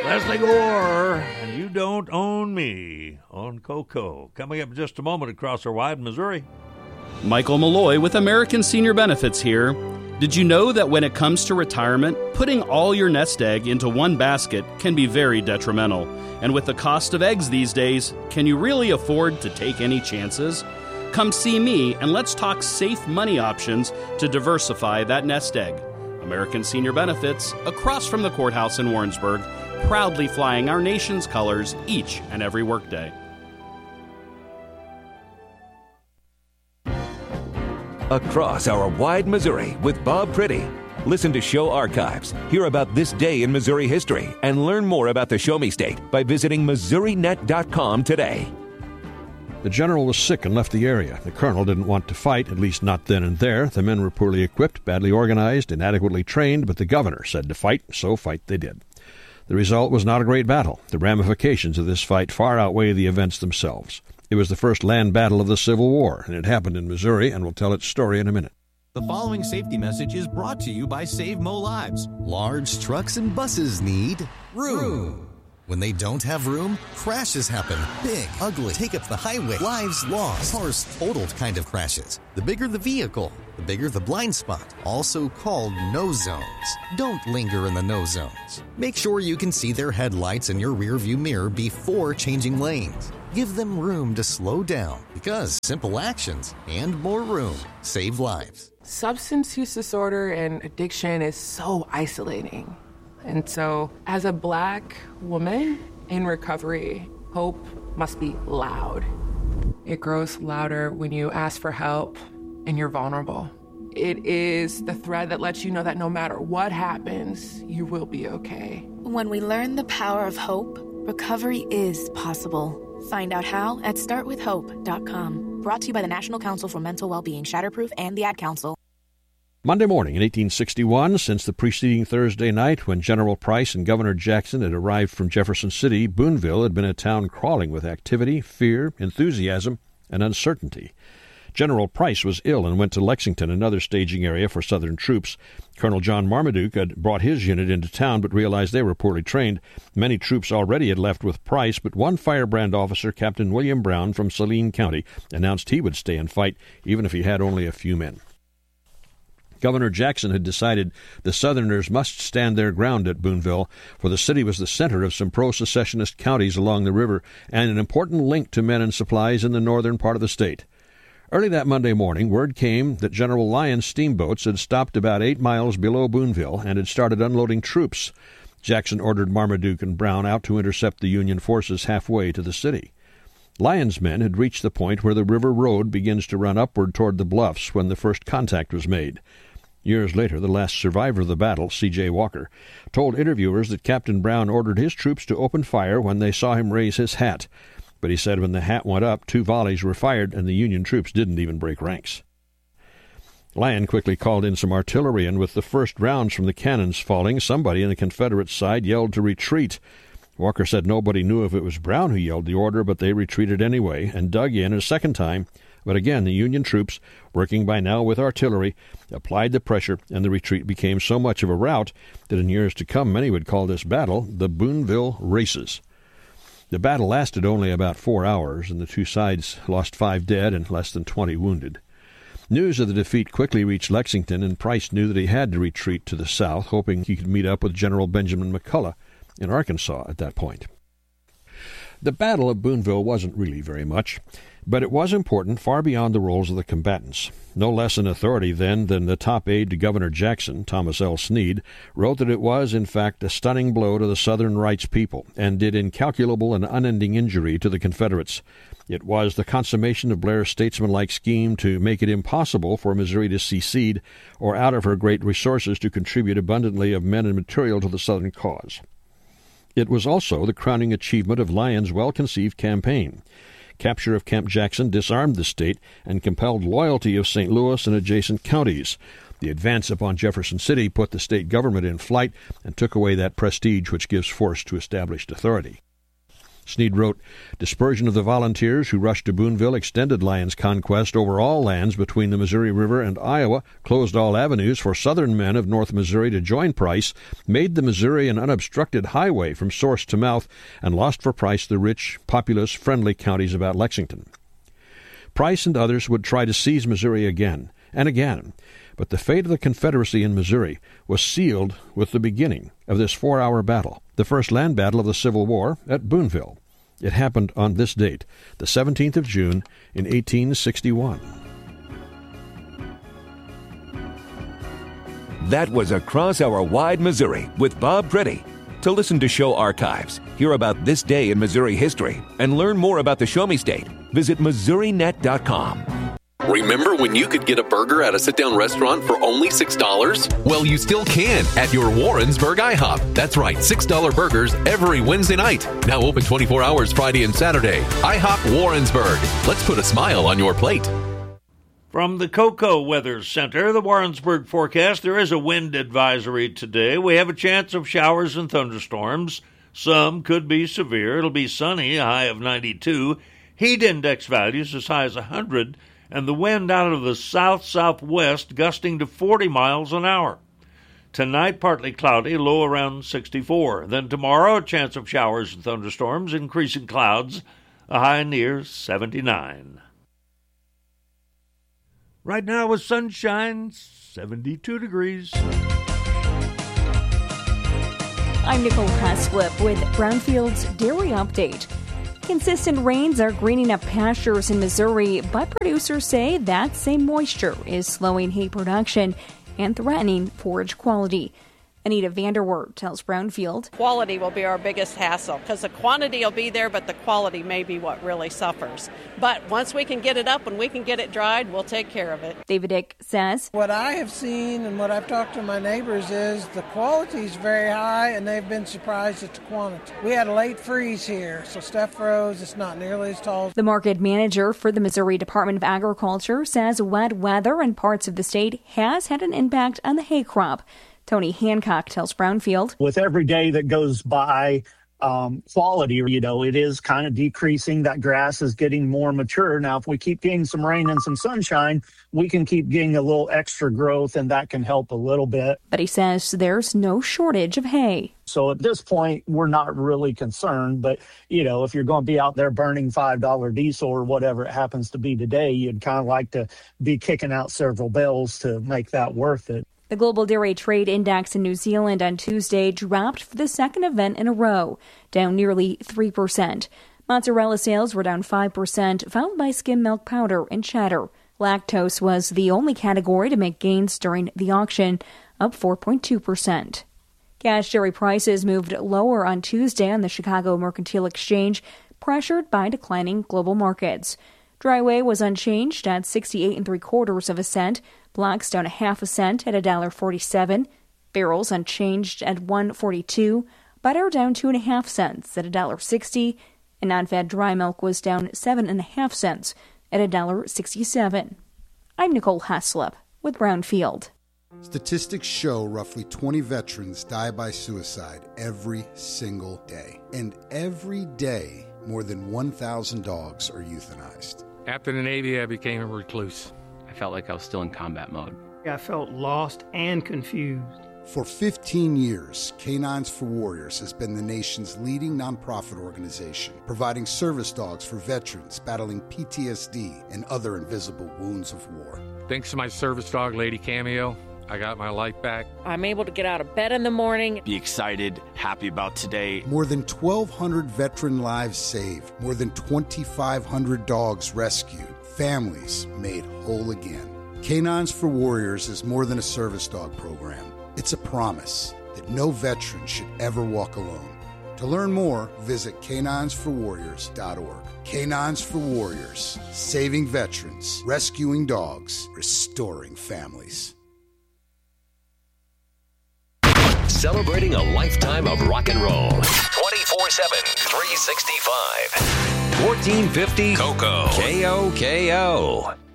Leslie Gore, and You Don't Own Me on Coco. Coming up in just a moment across our wide Missouri. Michael Malloy with American Senior Benefits here. Did you know that when it comes to retirement, putting all your nest egg into one basket can be very detrimental? And with the cost of eggs these days, can you really afford to take any chances? Come see me and let's talk safe money options to diversify that nest egg. American Senior Benefits, across from the courthouse in Warrensburg, proudly flying our nation's colors each and every workday. Across our wide Missouri with Bob Pretty. Listen to show archives, hear about this day in Missouri history, and learn more about the Show Me State by visiting MissouriNet.com today. The general was sick and left the area. The colonel didn't want to fight, at least not then and there. The men were poorly equipped, badly organized, inadequately trained, but the governor said to fight, so fight they did. The result was not a great battle. The ramifications of this fight far outweigh the events themselves. It was the first land battle of the Civil War, and it happened in Missouri, and we'll tell its story in a minute. The following safety message is brought to you by Save Mo Lives. Large trucks and buses need room. When they don't have room, crashes happen. Big, ugly, take up the highway, lives lost, cars totaled kind of crashes. The bigger the vehicle, the bigger the blind spot, also called no zones. Don't linger in the no zones. Make sure you can see their headlights in your rearview mirror before changing lanes. Give them room to slow down, because simple actions and more room save lives. Substance use disorder and addiction is so isolating. And so, as a Black woman in recovery, hope must be loud. It grows louder when you ask for help and you're vulnerable. It is the thread that lets you know that no matter what happens, you will be okay. When we learn the power of hope, recovery is possible. Find out how at startwithhope.com. Brought to you by the National Council for Mental Wellbeing, Shatterproof, and the Ad Council. Monday morning in 1861, since the preceding Thursday night when General Price and Governor Jackson had arrived from Jefferson City, Boonville had been a town crawling with activity, fear, enthusiasm, and uncertainty. General Price was ill and went to Lexington, another staging area for Southern troops. Colonel John Marmaduke had brought his unit into town but realized they were poorly trained. Many troops already had left with Price, but one firebrand officer, Captain William Brown from Saline County, announced he would stay and fight, even if he had only a few men. Governor Jackson had decided the Southerners must stand their ground at Boonville, for the city was the center of some pro-secessionist counties along the river and an important link to men and supplies in the northern part of the state. Early that Monday morning, word came that General Lyon's steamboats had stopped about 8 miles below Boonville and had started unloading troops. Jackson ordered Marmaduke and Brown out to intercept the Union forces halfway to the city. Lyon's men had reached the point where the river road begins to run upward toward the bluffs when the first contact was made. Years later, the last survivor of the battle, C.J. Walker, told interviewers that Captain Brown ordered his troops to open fire when they saw him raise his hat. But he said when the hat went up, 2 volleys were fired, and the Union troops didn't even break ranks. Lyon quickly called in some artillery, and with the first rounds from the cannons falling, somebody in the Confederate side yelled to retreat. Walker said nobody knew if it was Brown who yelled the order, but they retreated anyway and dug in a second time. But again, the Union troops, working by now with artillery, applied the pressure, and the retreat became so much of a rout that in years to come many would call this battle the Boonville Races. The battle lasted only about 4 hours, and the two sides lost 5 dead and less than 20 wounded. News of the defeat quickly reached Lexington, and Price knew that he had to retreat to the south, hoping he could meet up with General Benjamin McCulloch in Arkansas at that point. The Battle of Boonville wasn't really very much, but it was important far beyond the roles of the combatants. No less an authority then than the top aide to Governor Jackson, Thomas L. Snead, wrote that it was, in fact, a stunning blow to the Southern rights people and did incalculable and unending injury to the Confederates. It was the consummation of Blair's statesmanlike scheme to make it impossible for Missouri to secede or out of her great resources to contribute abundantly of men and material to the Southern cause. It was also the crowning achievement of Lyon's well-conceived campaign. Capture of Camp Jackson disarmed the state and compelled loyalty of St. Louis and adjacent counties. The advance upon Jefferson City put the state government in flight and took away that prestige which gives force to established authority. Snead wrote, "Dispersion of the volunteers who rushed to Boonville extended Lyon's conquest over all lands between the Missouri River and Iowa, closed all avenues for Southern men of North Missouri to join Price, made the Missouri an unobstructed highway from source to mouth, and lost for Price the rich, populous, friendly counties about Lexington." Price and others would try to seize Missouri again and again, but the fate of the Confederacy in Missouri was sealed with the beginning of this 4-hour battle, the first land battle of the Civil War at Boonville. It happened on this date, the 17th of June in 1861. That was Across Our Wide Missouri with Bob Pretty. To listen to show archives, hear about this day in Missouri history, and learn more about the Show Me State, visit MissouriNet.com. Remember when you could get a burger at a sit-down restaurant for only $6? Well, you still can at your Warrensburg IHOP. That's right, $6 burgers every Wednesday night. Now open 24 hours Friday and Saturday. IHOP Warrensburg. Let's put a smile on your plate. From the Cocoa Weather Center, the Warrensburg forecast, there is a wind advisory today. We have a chance of showers and thunderstorms. Some could be severe. It'll be sunny, a high of 92. Heat index values as high as 100. And the wind out of the south-southwest gusting to 40 miles an hour. Tonight, partly cloudy, low around 64. Then tomorrow, a chance of showers and thunderstorms, increasing clouds, a high near 79. Right now with sunshine, 72 degrees. I'm Nicole Haslip with Brownfield's Dairy Update. Consistent rains are greening up pastures in Missouri, but producers say that same moisture is slowing hay production and threatening forage quality. Anita Vanderwert tells Brownfield. Quality will be our biggest hassle because the quantity will be there, but the quality may be what really suffers. But once we can get it up and we can get it dried, we'll take care of it. David Dick says, what I have seen and what I've talked to my neighbors is the quality is very high and they've been surprised at the quantity. We had a late freeze here, so stuff froze. It's not nearly as tall. The market manager for the Missouri Department of Agriculture says wet weather in parts of the state has had an impact on the hay crop. Tony Hancock tells Brownfield. With every day that goes by, quality, it is kind of decreasing. That grass is getting more mature. Now, if we keep getting some rain and some sunshine, we can keep getting a little extra growth, and that can help a little bit. But he says there's no shortage of hay. So at this point, we're not really concerned. But, if you're going to be out there burning $5 diesel or whatever it happens to be today, you'd kind of like to be kicking out several bales to make that worth it. The Global Dairy Trade Index in New Zealand on Tuesday dropped for the second event in a row, down nearly 3%. Mozzarella sales were down 5%, followed by skim milk powder and cheddar. Lactose was the only category to make gains during the auction, up 4.2%. Cash dairy prices moved lower on Tuesday on the Chicago Mercantile Exchange, pressured by declining global markets. Dry whey was unchanged at 68 3/4 cents. Blocks down 1/2 cent at $1.47. Barrels unchanged at $1.42. Butter down 2.5 cents at $1.60. And non-fat dry milk was down 7.5 cents at $1.67. I'm Nicole Haslip with Brownfield. Statistics show roughly 20 veterans die by suicide every single day. And every day, more than 1,000 dogs are euthanized. After the Navy, I became a recluse. I felt like I was still in combat mode. I felt lost and confused. For 15 years, Canines for Warriors has been the nation's leading nonprofit organization, providing service dogs for veterans battling PTSD and other invisible wounds of war. Thanks to my service dog, Lady Cameo, I got my life back. I'm able to get out of bed in the morning. Be excited, happy about today. More than 1,200 veteran lives saved, more than 2,500 dogs rescued, families made whole again. Canines for Warriors is more than a service dog program. It's a promise that no veteran should ever walk alone. To learn more, visit caninesforwarriors.org. Canines for Warriors, saving veterans, rescuing dogs, restoring families. Celebrating a lifetime of rock and roll. 24/7, 365. 1450 KOKO.